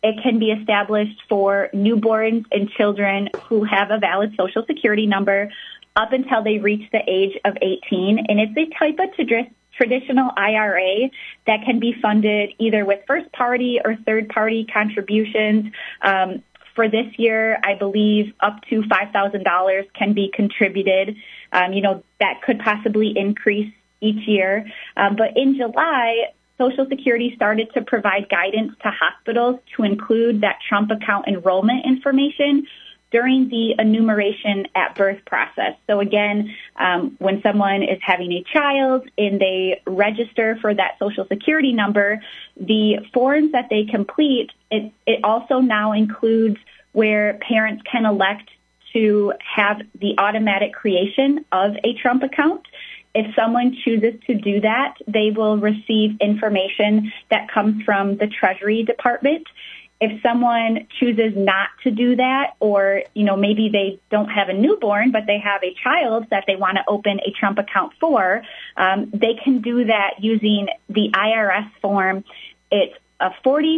it can be established for newborns and children who have a valid Social Security number up until they reach the age of 18. And it's a type of traditional IRA that can be funded either with first-party or third-party contributions. For this year, I believe up to $5,000 can be contributed. That could possibly increase each year. But in July, Social Security started to provide guidance to hospitals to include that Trump account enrollment information during the enumeration at birth process. So again, when someone is having a child and they register for that Social Security number, the forms that they complete, it also now includes where parents can elect to have the automatic creation of a Trump account. If someone chooses to do that, they will receive information that comes from the Treasury Department. If someone chooses not to do that, or, maybe they don't have a newborn, but they have a child that they want to open a Trump account for, they can do that using the IRS form. It's a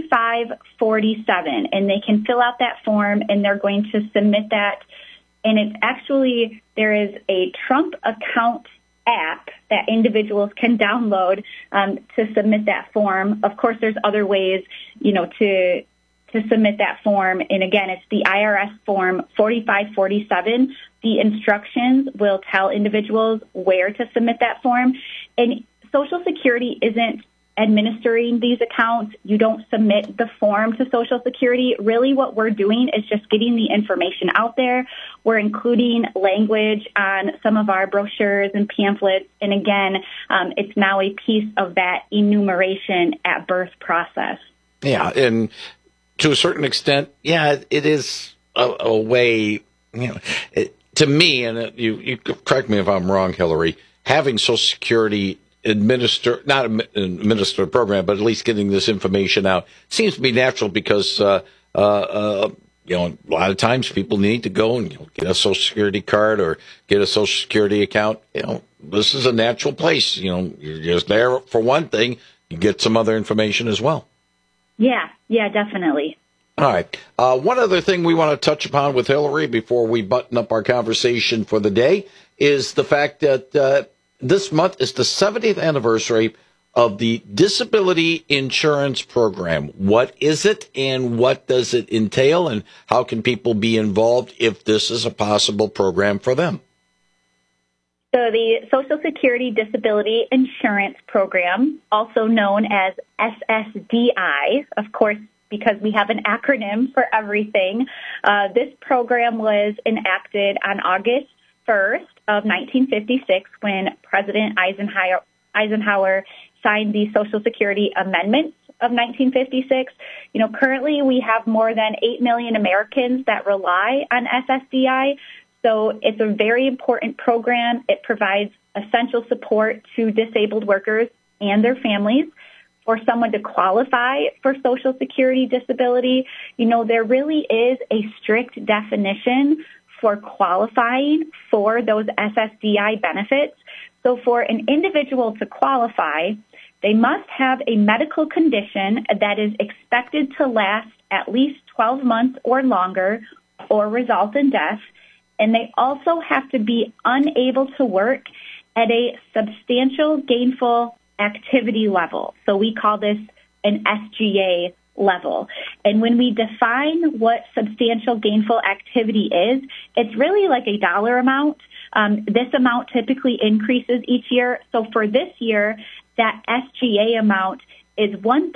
4547, and they can fill out that form, and they're going to submit that. And it's actually, there is a Trump account app that individuals can download to submit that form. Of course, there's other ways, to submit that form. And again, it's the IRS form 4547. The instructions will tell individuals where to submit that form. And Social Security isn't administering these accounts. You don't submit the form to Social Security. Really what we're doing is just getting the information out there. We're including language on some of our brochures and pamphlets. And again, it's now a piece of that enumeration at birth process. Yeah, and to a certain extent, it is a way, to me, and you correct me if I'm wrong, Hillary, having Social Security not administer a program, but at least getting this information out seems to be natural because, a lot of times people need to go and get a Social Security card or get a Social Security account. This is a natural place. You're just there for one thing. You get some other information as well. Yeah, definitely. All right. One other thing we want to touch upon with Hillary before we button up our conversation for the day is the fact that this month is the 70th anniversary of the Disability Insurance Program. What is it, and what does it entail, and how can people be involved if this is a possible program for them? So the Social Security Disability Insurance Program, also known as SSDI, of course, because we have an acronym for everything, this program was enacted on August 1st of 1956 when President Eisenhower signed the Social Security Amendments of 1956. Currently we have more than 8 million Americans that rely on SSDI. So it's a very important program. It provides essential support to disabled workers and their families. For someone to qualify for Social Security disability, there really is a strict definition for qualifying for those SSDI benefits. So for an individual to qualify, they must have a medical condition that is expected to last at least 12 months or longer or result in death. And they also have to be unable to work at a substantial gainful activity level. So we call this an SGA level. And when we define what substantial gainful activity is, it's really like a dollar amount. This amount typically increases each year. So for this year, that SGA amount is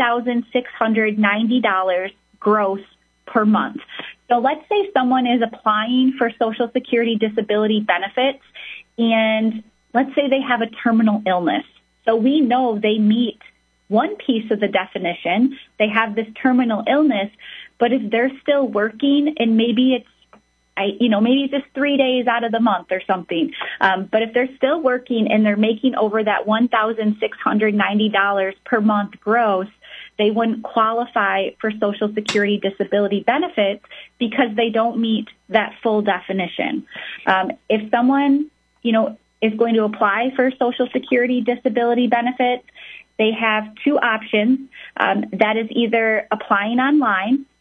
$1,690 gross per month. So let's say someone is applying for Social Security disability benefits, and let's say they have a terminal illness. So we know they meet one piece of the definition. They have this terminal illness, but if they're still working, and maybe it's just 3 days out of the month or something. But if they're still working and they're making over that $1,690 per month gross, they wouldn't qualify for Social Security disability benefits because they don't meet that full definition. If someone, is going to apply for Social Security disability benefits, they have two options. That is either applying online,